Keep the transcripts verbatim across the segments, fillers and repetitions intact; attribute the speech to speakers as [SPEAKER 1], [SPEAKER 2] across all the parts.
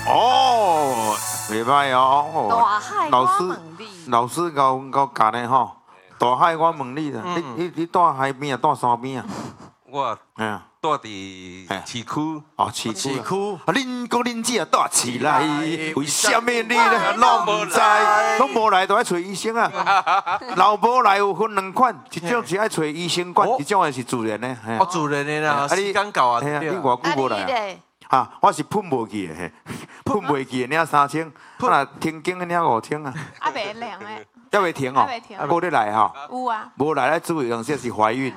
[SPEAKER 1] 哦，袂歹哦。
[SPEAKER 2] 大海
[SPEAKER 1] 老师
[SPEAKER 2] 我问你，
[SPEAKER 1] 老师教教教的吼，大海我问你啦，你你你住海边啊，住山边啊？
[SPEAKER 3] 我
[SPEAKER 1] 哎呀，
[SPEAKER 3] 住伫市区。
[SPEAKER 1] 哦，市区。
[SPEAKER 4] 市区。
[SPEAKER 1] 啊，恁讲恁姐住起来，为什么你咧拢唔知？拢无来就爱找医生啊。老无来有分两款，一种是爱找医生管，一种是自然的。
[SPEAKER 4] 哦，自然的啦，时间到啊，
[SPEAKER 1] 哎呀，
[SPEAKER 4] 对啊。
[SPEAKER 1] 你偌久无来啊？啊，我是喷袂去的，嘿，喷袂去的领三千，我若停经的领五千啊。
[SPEAKER 2] 啊，袂凉的。
[SPEAKER 1] 还未停哦，
[SPEAKER 2] 还未停
[SPEAKER 1] 无你来吼。
[SPEAKER 2] 有啊。
[SPEAKER 1] 无来咧，注意两说是怀孕。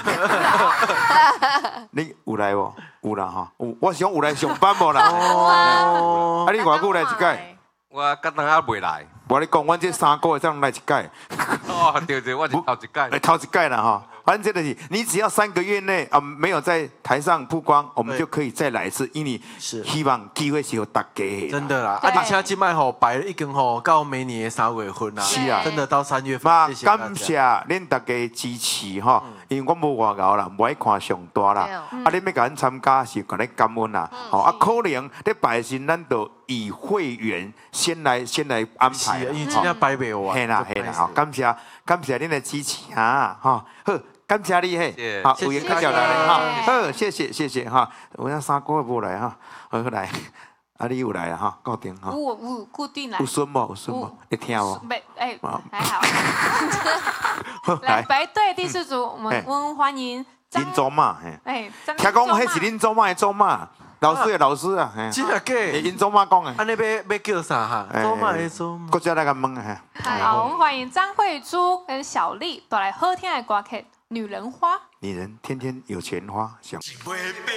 [SPEAKER 1] 你有来无？有啦吼，有。我是讲有来上班无啦？
[SPEAKER 4] 哦。
[SPEAKER 1] 啊，你偌久来一届？
[SPEAKER 3] 我刚当啊未来。
[SPEAKER 1] 无你讲，阮这三个月才能来一届。
[SPEAKER 3] 哦，对对，我是头一届。
[SPEAKER 1] 头一届啦吼。反正这个是，你只要三个月内啊没有在台上曝光，我们就可以再来一次，因为希望机会是有大家的。
[SPEAKER 4] 真的啦，啊，而且今摆吼摆了已经吼到明年的三月份啦，
[SPEAKER 1] 是啊，
[SPEAKER 4] 真的到三月份。
[SPEAKER 1] 嘛，感谢恁大家支持吼，因为我无外熬啦，无爱看上大啦。啊，恁要甲咱参加是甲恁感恩啦。吼，啊，可能咧摆时咱就以会员先来先来安排。
[SPEAKER 4] 是啊，因为今天摆袂完。
[SPEAKER 1] 嘿啦嘿啦，吼，感谢感谢恁的支持啊，吼，好。感谢你嘿，好，有缘看到来哈，好，谢谢谢谢哈，我那三个月无来哈，好来，啊你有来啊哈，固定哈，
[SPEAKER 2] 有有固定来，
[SPEAKER 1] 有孙无有孙无，你听无？
[SPEAKER 2] 没哎，还好。来排队第四组，我们温欢迎
[SPEAKER 1] 林祖妈，嘿，
[SPEAKER 2] 哎，
[SPEAKER 1] 听讲迄是林祖妈的祖妈，老师的老师啊，嘿，
[SPEAKER 4] 真的假？
[SPEAKER 1] 林祖妈讲的，
[SPEAKER 4] 安尼要要叫啥哈？祖妈的祖妈。
[SPEAKER 1] 国家来个问啊，
[SPEAKER 2] 好，我们欢迎张慧珠跟小丽带来好听的歌曲。女人花，
[SPEAKER 1] 女人天天有钱花，想。